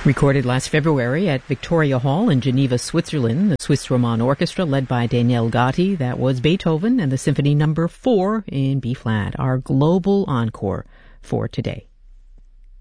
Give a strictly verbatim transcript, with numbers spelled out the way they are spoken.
Recorded last February at Victoria Hall in Geneva, Switzerland, the Swiss Roman Orchestra led by Daniel Gatti. That was Beethoven and the Symphony Number four in B-flat, our global encore for today.